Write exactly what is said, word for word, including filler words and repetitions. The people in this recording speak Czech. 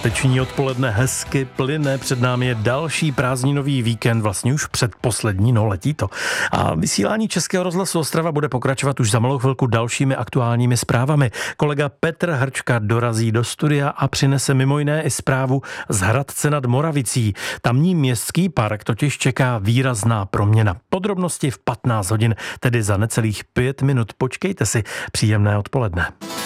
Páteční odpoledne hezky plyne, před námi je další prázdninový víkend, vlastně už předposlední, no letí to. A vysílání Českého rozhlasu Ostrava bude pokračovat už za malou chvilku dalšími aktuálními zprávami. Kolega Petr Hrčka dorazí do studia a přinese mimo jiné i zprávu z Hradce nad Moravicí. Tamní městský park totiž čeká výrazná proměna. Podrobnosti v patnáct hodin, tedy za necelých pět minut. Počkejte si, příjemné odpoledne.